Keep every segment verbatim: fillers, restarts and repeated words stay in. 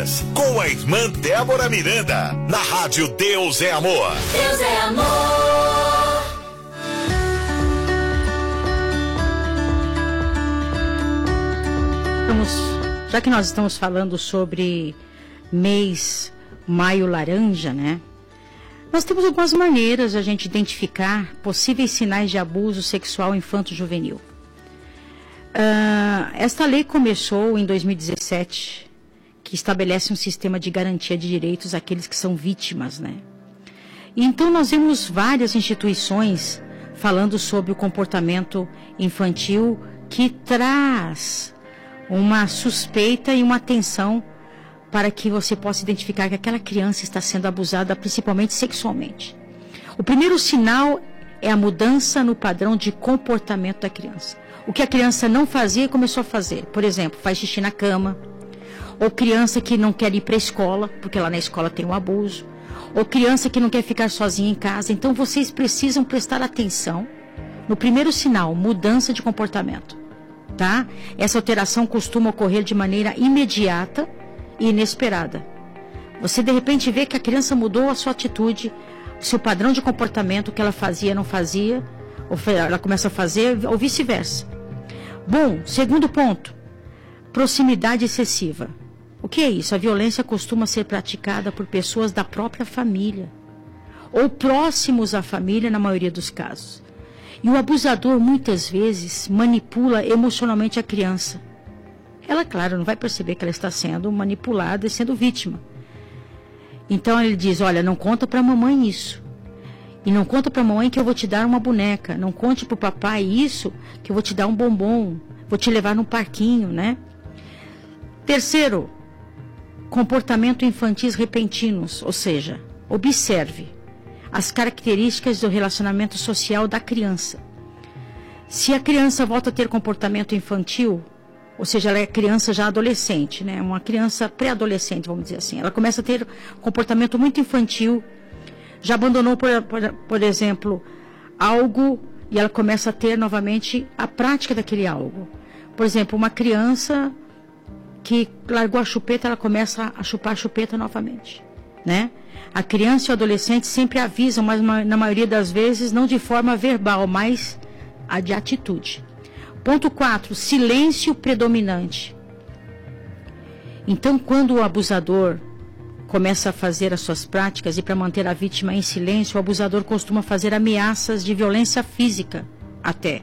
Vidas, com a irmã Débora Miranda, na rádio Deus é Amor. Deus é Amor. Vamos, já que nós estamos falando sobre mês maio laranja, né? Nós temos algumas maneiras de a gente identificar possíveis sinais de abuso sexual infanto-juvenil. Uh, esta lei começou em dois mil e dezessete, que estabelece um sistema de garantia de direitos àqueles que são vítimas, né? E então nós vemos várias instituições falando sobre o comportamento infantil que traz uma suspeita e uma atenção para que você possa identificar que aquela criança está sendo abusada, principalmente sexualmente. O primeiro sinal é a mudança no padrão de comportamento da criança. O que a criança não fazia, começou a fazer. Por exemplo, faz xixi na cama. Ou criança que não quer ir para a escola, porque lá na escola tem um abuso. Ou criança que não quer ficar sozinha em casa. Então, vocês precisam prestar atenção no primeiro sinal, mudança de comportamento. Tá? Essa alteração costuma ocorrer de maneira imediata e inesperada. Você de repente vê que a criança mudou a sua atitude, o seu padrão de comportamento, que ela fazia, não fazia, ou ela começa a fazer, ou vice-versa. Bom, segundo ponto, proximidade excessiva. O que é isso? A violência costuma ser praticada por pessoas da própria família, ou próximos à família na maioria dos casos. E o abusador muitas vezes manipula emocionalmente a criança. Ela, claro, não vai perceber que ela está sendo manipulada e sendo vítima. Então ele diz, olha, não conta para a mamãe isso. E não conta para a mamãe que eu vou te dar uma boneca. Não conte para o papai isso, que eu vou te dar um bombom. Vou te levar num parquinho, né? Terceiro, comportamento infantis repentinos. Ou seja, observe as características do relacionamento social da criança. Se a criança volta a ter comportamento infantil, ou seja, ela é criança já adolescente, né? Uma criança pré-adolescente, vamos dizer assim. Ela começa a ter comportamento muito infantil, já abandonou, por, por, por exemplo, algo, e ela começa a ter novamente a prática daquele algo. Por exemplo, uma criança que largou a chupeta, ela começa a chupar a chupeta novamente, né? A criança e o adolescente sempre avisam, mas na maioria das vezes não de forma verbal, mas a de atitude. Ponto quatro, silêncio predominante. Então, quando o abusador começa a fazer as suas práticas e para manter a vítima em silêncio, o abusador costuma fazer ameaças de violência física até.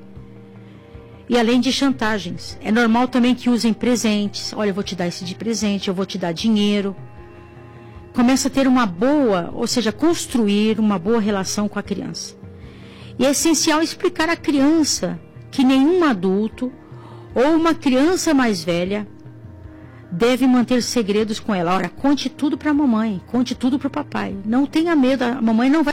E além de chantagens. É normal também que usem presentes. Olha, eu vou te dar esse de presente, eu vou te dar dinheiro. Começa a ter uma boa, ou seja, construir uma boa relação com a criança. E é essencial explicar à criança que nenhum adulto ou uma criança mais velha deve manter segredos com ela. Ora, conte tudo para a mamãe, conte tudo para o papai. Não tenha medo, a mamãe não vai...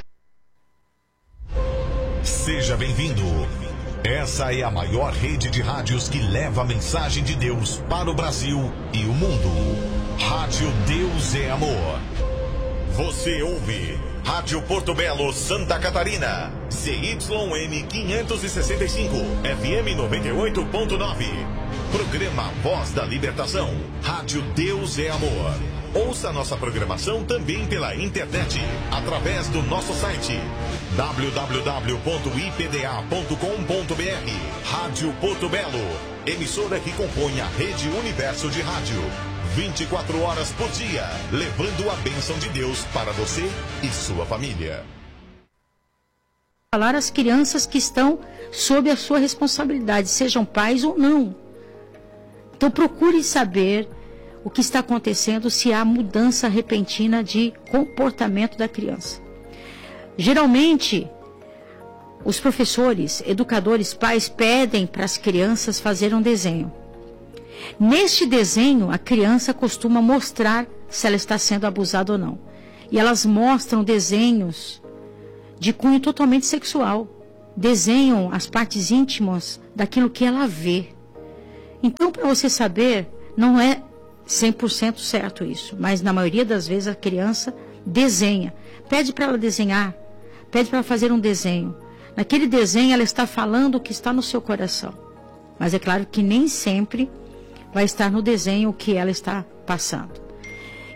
Seja bem-vindo. Essa é a maior rede de rádios que leva a mensagem de Deus para o Brasil e o mundo. Rádio Deus é Amor. Você ouve Rádio Porto Belo, Santa Catarina, C Y N quinhentos e sessenta e cinco, F M noventa e oito ponto nove. Programa Voz da Libertação, Rádio Deus é Amor. Ouça nossa programação também pela internet, através do nosso site w w w ponto i p d a ponto com ponto b r. Rádio Porto Belo, emissora que compõe a Rede Universo de Rádio. vinte e quatro horas por dia, levando a bênção de Deus para você e sua família. Falar às crianças que estão sob a sua responsabilidade, sejam pais ou não. Então procure saber o que está acontecendo, se há mudança repentina de comportamento da criança. Geralmente, os professores, educadores, pais pedem para as crianças fazerem um desenho. Neste desenho, a criança costuma mostrar se ela está sendo abusada ou não. E elas mostram desenhos de cunho totalmente sexual. Desenham as partes íntimas daquilo que ela vê. Então, para você saber, não é cem por cento certo isso. Mas na maioria das vezes a criança desenha. Pede para ela desenhar. Pede para ela fazer um desenho. Naquele desenho ela está falando o que está no seu coração. Mas é claro que nem sempre vai estar no desenho o que ela está passando.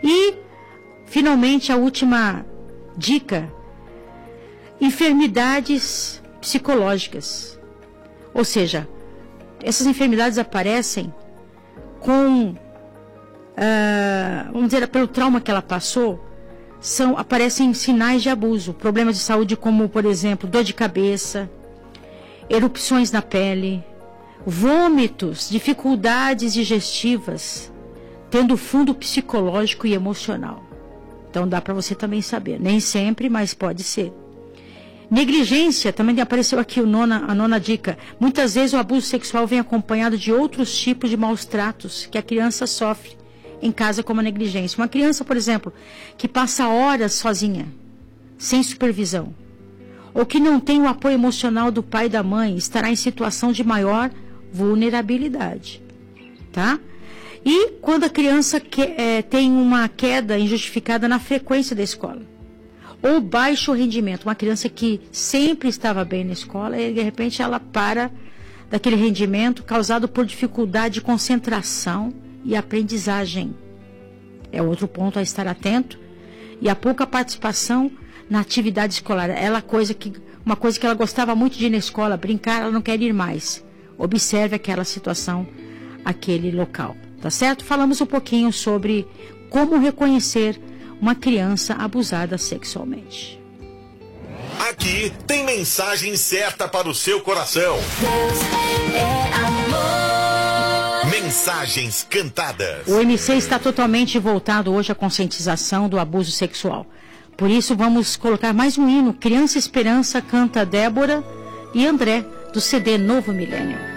E, finalmente, a última dica: enfermidades psicológicas. Ou seja, essas enfermidades aparecem com, uh, vamos dizer, pelo trauma que ela passou, são, aparecem sinais de abuso, problemas de saúde como, por exemplo, dor de cabeça, erupções na pele, vômitos, dificuldades digestivas, tendo fundo psicológico e emocional. Então dá para você também saber, nem sempre, mas pode ser. Negligência, também apareceu aqui o nona, a nona dica. Muitas vezes o abuso sexual vem acompanhado de outros tipos de maus tratos que a criança sofre em casa, como a negligência. Uma criança, por exemplo, que passa horas sozinha, sem supervisão, ou que não tem o apoio emocional do pai e da mãe, estará em situação de maior vulnerabilidade, tá? E quando a criança que, é, tem uma queda injustificada na frequência da escola, ou baixo rendimento, uma criança que sempre estava bem na escola e de repente ela para daquele rendimento causado por dificuldade de concentração e aprendizagem. É outro ponto a estar atento. E a pouca participação na atividade escolar. Ela, coisa que, uma coisa que ela gostava muito de ir na escola, brincar, ela não quer ir mais. Observe aquela situação, aquele local. Tá certo? Falamos um pouquinho sobre como reconhecer uma criança abusada sexualmente. Aqui tem mensagem certa para o seu coração. Deus é amor. Mensagens cantadas. O M C está totalmente voltado hoje à conscientização do abuso sexual. Por isso vamos colocar mais um hino. Criança Esperança canta Débora e André, do C D Novo Milênio.